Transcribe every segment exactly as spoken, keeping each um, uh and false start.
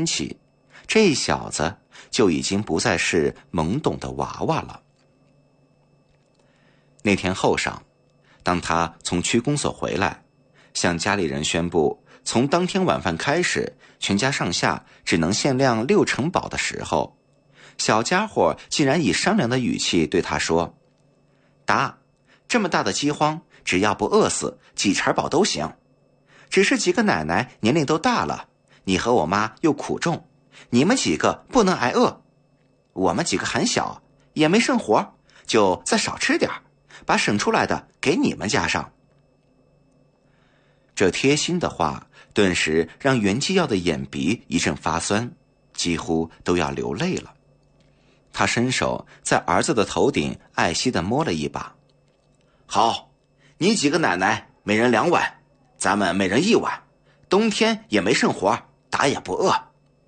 天起，这小子就已经不再是懵懂的娃娃了。那天后晌，当他从区公所回来，向家里人宣布从当天晚饭开始，全家上下只能限量六成饱的时候，小家伙竟然以商量的语气对他说：答，这么大的饥荒，只要不饿死，几成饱都行。只是几个奶奶年龄都大了，你和我妈又苦重，你们几个不能挨饿。我们几个还小，也没剩活，就再少吃点，把省出来的给你们加上。这贴心的话顿时让袁继耀的眼鼻一阵发酸，几乎都要流泪了。他伸手在儿子的头顶爱惜地摸了一把。好，你几个奶奶每人两碗，咱们每人一碗，冬天也没剩活，打也不饿。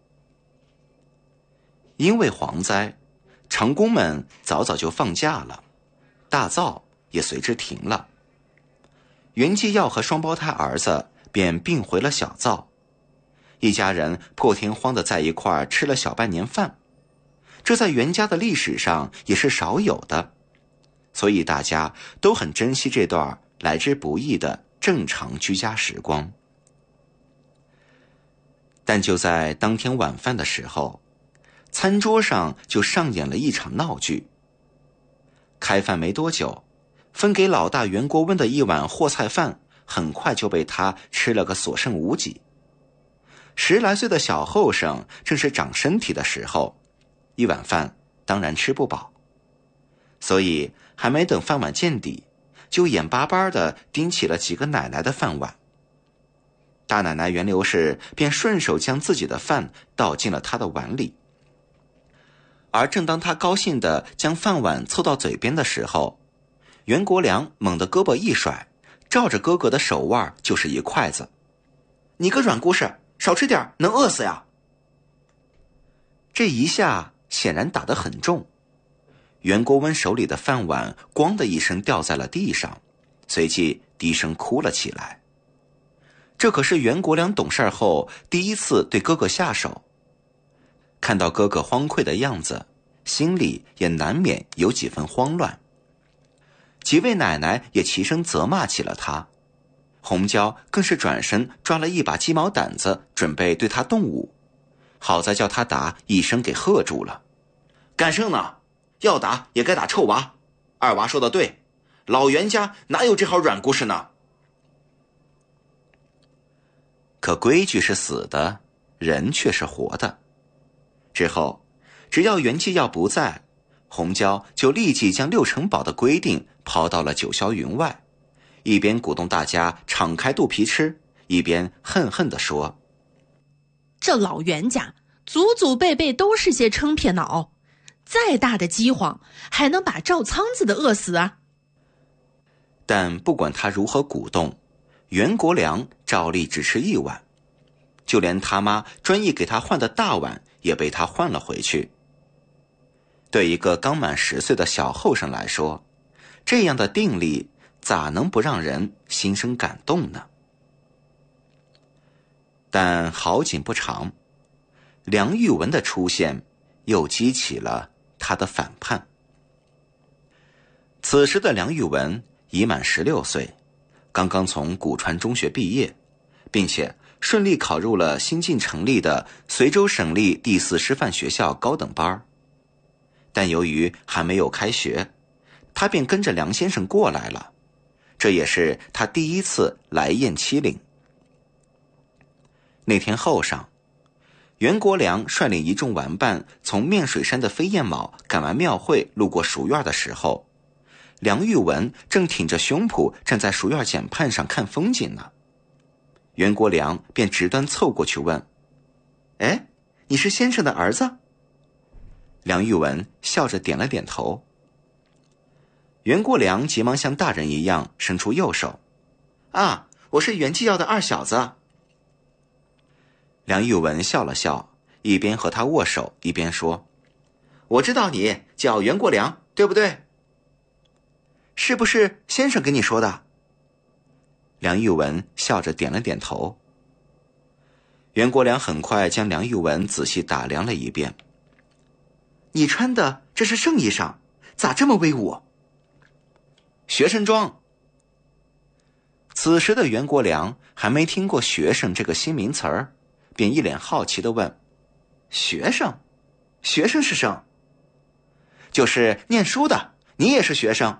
因为蝗灾，长工们早早就放假了，大灶也随之停了。袁继耀和双胞胎儿子便并回了小灶，一家人破天荒地在一块儿吃了小半年饭，这在袁家的历史上也是少有的，所以大家都很珍惜这段来之不易的正常居家时光。但就在当天晚饭的时候，餐桌上就上演了一场闹剧。开饭没多久，分给老大袁国温的一碗和菜饭很快就被他吃了个所剩无几。十来岁的小后生正是长身体的时候，一碗饭当然吃不饱，所以还没等饭碗见底，就眼巴巴地盯起了几个奶奶的饭碗。大奶奶袁刘氏便顺手将自己的饭倒进了他的碗里，而正当他高兴地将饭碗凑到嘴边的时候，袁国良猛地胳膊一甩，照着哥哥的手腕就是一筷子。你个软骨屎，少吃点能饿死呀！这一下显然打得很重，袁国温手里的饭碗咣的一声掉在了地上，随即低声哭了起来。这可是袁国良懂事后第一次对哥哥下手，看到哥哥荒溃的样子，心里也难免有几分慌乱。几位奶奶也齐声责骂起了他，红椒更是转身抓了一把鸡毛掸子，准备对他动武。好在叫他打一声给喝住了。干生呢？要打也该打臭娃。二娃说的对，老袁家哪有这号软骨事呢？可规矩是死的，人却是活的。之后，只要袁继耀不在，红椒就立即将六成饱的规定抛到了九霄云外，一边鼓动大家敞开肚皮吃，一边恨恨地说： 这老袁家祖祖辈辈都是些撑撇脑，再大的饥荒还能把赵仓子的饿死啊！ 但不管他如何鼓动，袁国良照例只吃一碗，就连他妈专意给他换的大碗也被他换了回去。对一个刚满十岁的小后生来说，这样的定力咋能不让人心生感动呢？但好景不长，梁玉文的出现又激起了他的反叛。此时的梁玉文已满十六岁，刚刚从古川中学毕业，并且顺利考入了新近成立的随州省立第四师范学校高等班。但由于还没有开学，他便跟着梁先生过来了，这也是他第一次来雁七岭。那天后晌，袁国良率领一众玩伴从面水山的飞燕卯赶完庙会，路过蜀院的时候，梁玉文正挺着胸脯站在蜀院简畔上看风景呢。袁国良便直端凑过去问：哎，你是先生的儿子？梁玉文笑着点了点头。袁国良急忙像大人一样伸出右手：啊，我是袁继耀的二小子。梁玉文笑了笑，一边和他握手，一边说：我知道你叫袁国良，对不对？是不是先生跟你说的？梁玉文笑着点了点头。 袁国良很快将梁玉文仔细打量了一遍。你穿的这是圣衣裳，咋这么威武？学生装。此时的袁国良还没听过学生这个新名词儿，便一脸好奇地问：学生？学生是生？就是念书的，你也是学生？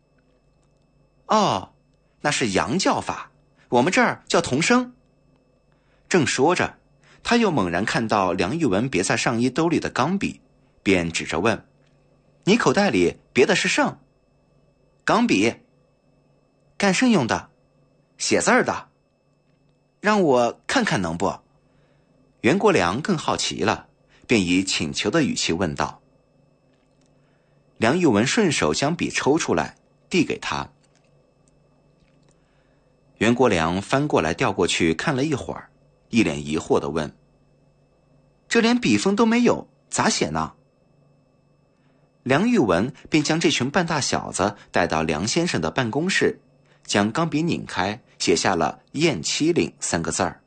哦，那是洋叫法，我们这儿叫童生。正说着，他又猛然看到梁玉文别在上衣兜里的钢笔，便指着问：你口袋里别的是圣？钢笔？干甚用的？写字儿的。让我看看能不？袁国良更好奇了，便以请求的语气问道。梁玉文顺手将笔抽出来，递给他。袁国良翻过来调过去看了一会儿，一脸疑惑地问：这连笔锋都没有，咋写呢？梁玉文便将这群半大小子带到梁先生的办公室，将钢笔拧开，写下了燕七岭三个字儿。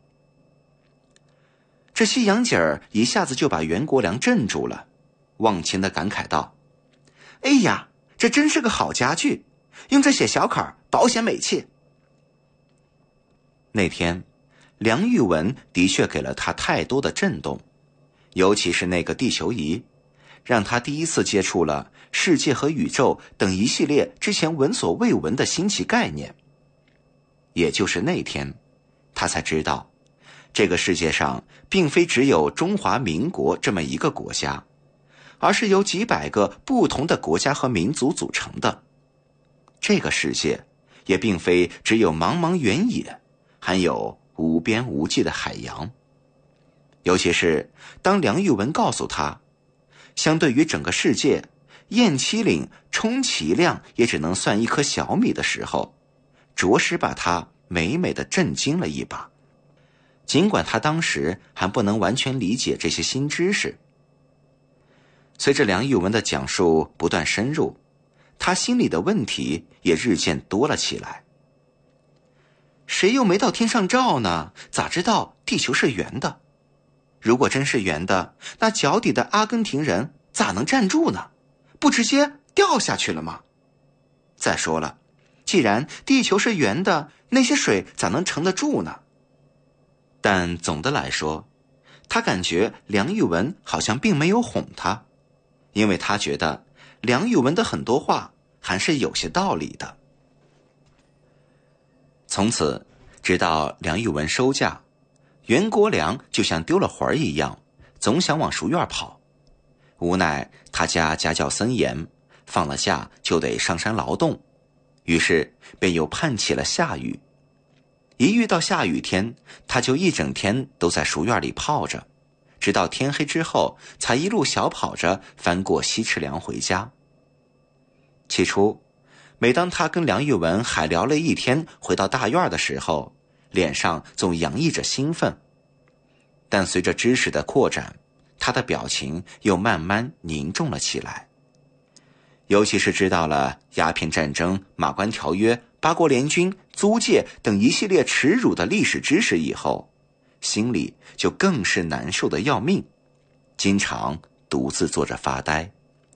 这西洋景儿一下子就把袁国良镇住了，忘情地感慨道：哎呀，这真是个好家具，用这写小楷保显美气。那天梁玉文的确给了他太多的震动，尤其是那个地球仪，让他第一次接触了世界和宇宙等一系列之前闻所未闻的新奇概念。也就是那天，他才知道这个世界上并非只有中华民国这么一个国家，而是由几百个不同的国家和民族组成的。这个世界也并非只有茫茫原野，还有无边无际的海洋。尤其是当梁玉文告诉他，相对于整个世界，燕七岭充其量也只能算一颗小米的时候，着实把他美美的震惊了一把。尽管他当时还不能完全理解这些新知识。随着梁玉文的讲述不断深入，他心里的问题也日渐多了起来。谁又没到天上照呢？咋知道地球是圆的？如果真是圆的，那脚底的阿根廷人咋能站住呢？不直接掉下去了吗？再说了，既然地球是圆的，那些水咋能盛得住呢？但总的来说，他感觉梁玉文好像并没有哄他，因为他觉得梁玉文的很多话还是有些道理的。从此，直到梁玉文收假，袁国良就像丢了魂儿一样，总想往书院跑。无奈他家家教森严，放了假就得上山劳动，于是便又盼起了下雨。一遇到下雨天，他就一整天都在书院里泡着，直到天黑之后才一路小跑着翻过西池梁回家。起初，每当他跟梁玉文海聊了一天回到大院的时候，脸上总洋溢着兴奋。但随着知识的扩展，他的表情又慢慢凝重了起来。尤其是知道了鸦片战争、马关条约、八国联军、租界等一系列耻辱的历史知识以后，心里就更是难受的要命，经常独自坐着发呆。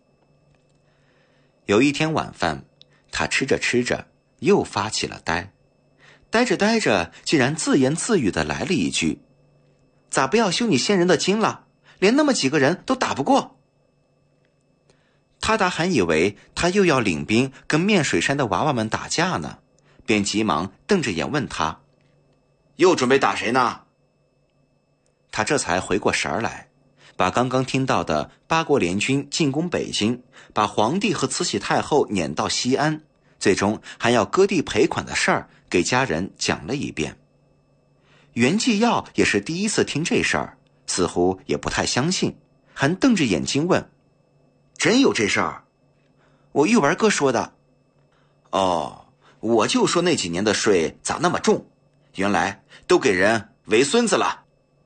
有一天晚饭，他吃着吃着又发起了呆，呆着呆着竟然自言自语地来了一句：咋不要修你先人的经了？连那么几个人都打不过。他达还以为他又要领兵跟面水山的娃娃们打架呢，便急忙瞪着眼问他：又准备打谁呢？他这才回过神儿来，把刚刚听到的八国联军进攻北京，把皇帝和慈禧太后撵到西安，最终还要割地赔款的事儿给家人讲了一遍。袁继耀也是第一次听这事儿，似乎也不太相信，还瞪着眼睛问：真有这事儿？我玉文哥说的。哦，我就说那几年的税咋那么重，原来都给人为孙子了。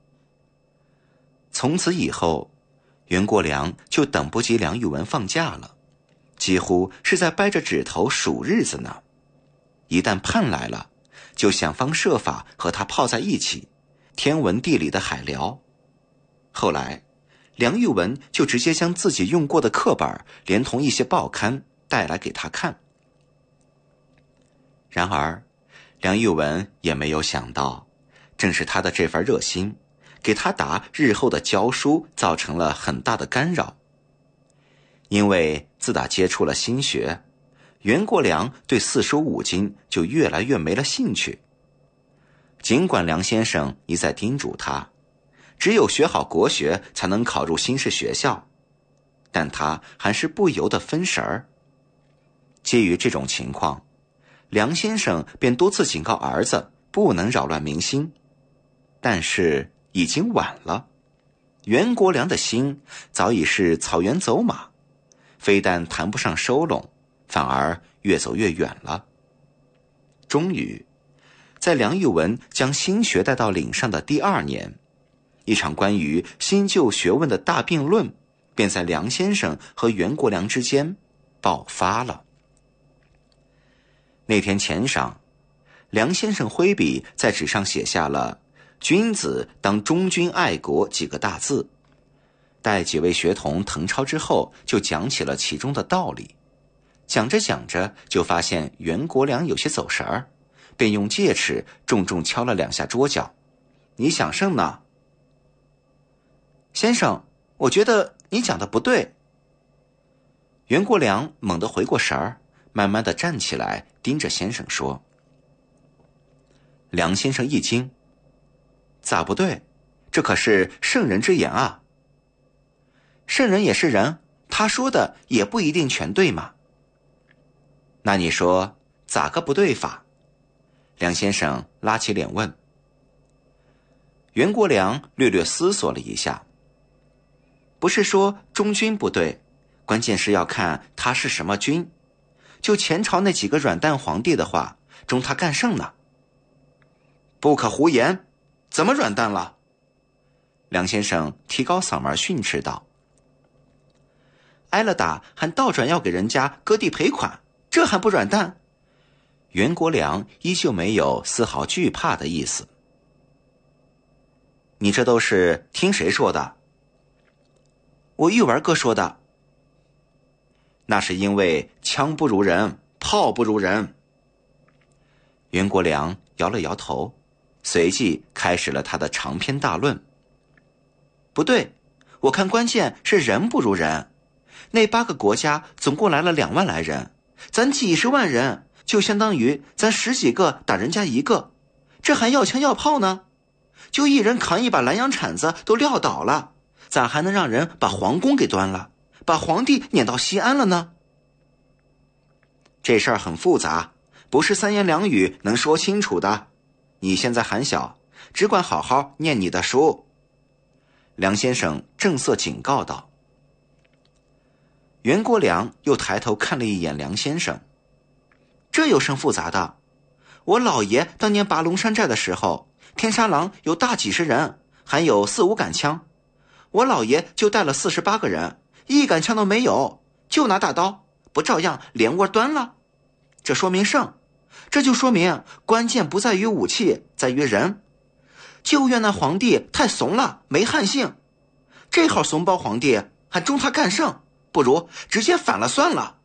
从此以后，袁国良就等不及梁玉文放假了，几乎是在掰着指头数日子呢。一旦盼来了，就想方设法和他泡在一起， 天文地理的海聊。后来梁玉文就直接将自己用过的课本连同一些报刊带来给他看。然而梁玉文也没有想到，正是他的这份热心给他达日后的教书造成了很大的干扰。因为自打接触了心学，袁国良对四书五经就越来越没了兴趣。尽管梁先生一再叮嘱他，只有学好国学才能考入新式学校，但他还是不由得分神儿。基于这种情况，梁先生便多次警告儿子不能扰乱民心，但是已经晚了。袁国良的心早已是草原走马，非但谈不上收拢，反而越走越远了。终于在梁玉文将新学带到岭上的第二年，一场关于新旧学问的大辩论便在梁先生和袁国良之间爆发了。那天前晌，梁先生挥笔在纸上写下了君子当忠君爱国几个大字，待几位学童誊抄之后，就讲起了其中的道理。讲着讲着，就发现袁国良有些走神儿，便用戒尺重重敲了两下桌角。你想甚呢？先生，我觉得你讲的不对。袁国良猛地回过神儿，慢慢地站起来，盯着先生说。梁先生一惊，咋不对？这可是圣人之言啊。圣人也是人，他说的也不一定全对嘛。那你说咋个不对法？梁先生拉起脸问。袁国良略略思索了一下，不是说忠君不对，关键是要看他是什么君。就前朝那几个软蛋皇帝的话，忠他干甚呢？不可胡言，怎么软蛋了？梁先生提高嗓门训斥道。挨了打还倒转要给人家割地赔款，这还不软蛋？袁国良依旧没有丝毫惧怕的意思。你这都是听谁说的？我玉文哥说的。那是因为枪不如人，炮不如人。袁国良摇了摇头，随即开始了他的长篇大论。不对，我看关键是人不如人。那八个国家总共来了两万来人，咱几十万人，就相当于咱十几个打人家一个，这还要枪要炮呢？就一人扛一把南洋铲子都撂倒了，咋还能让人把皇宫给端了，把皇帝撵到西安了呢？这事儿很复杂，不是三言两语能说清楚的。你现在还小，只管好好念你的书。梁先生正色警告道。袁国良又抬头看了一眼梁先生，这有甚复杂的？我老爷当年拔龙山寨的时候，天杀狼有大几十人，还有四五杆枪，我老爷就带了四十八个人，一杆枪都没有，就拿大刀，不照样连窝端了？这说明甚？这就说明关键不在于武器，在于人。就怨那皇帝太怂了，没汉性。这号怂包皇帝还忠他干甚？不如直接反了算了。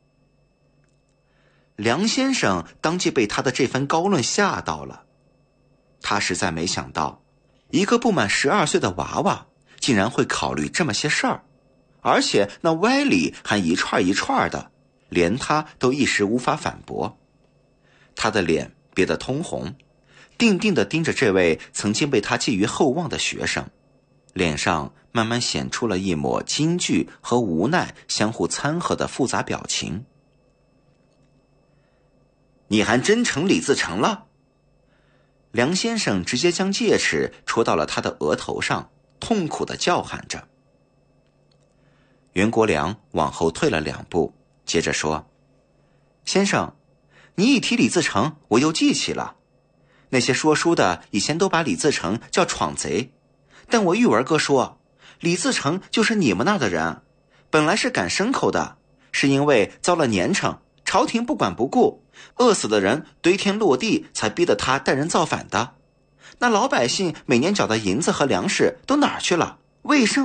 梁先生当即被他的这番高论吓到了，他实在没想到，一个不满十二岁的娃娃竟然会考虑这么些事儿，而且那歪理还一串一串的，连他都一时无法反驳。他的脸憋得通红，定定地盯着这位曾经被他寄予厚望的学生，脸上慢慢显出了一抹惊惧和无奈相互掺和的复杂表情。你还真成李自成了？梁先生直接将戒尺戳到了他的额头上，痛苦地叫喊着。袁国良往后退了两步，接着说，先生，你一提李自成，我又记起了，那些说书的以前都把李自成叫闯贼，但我玉文哥说，李自成就是你们那儿的人，本来是赶牲口的，是因为遭了年成，朝廷不管不顾，饿死的人堆天落地，才逼得他带人造反的。 那老百姓每年缴的银子和粮食都哪儿去了？为什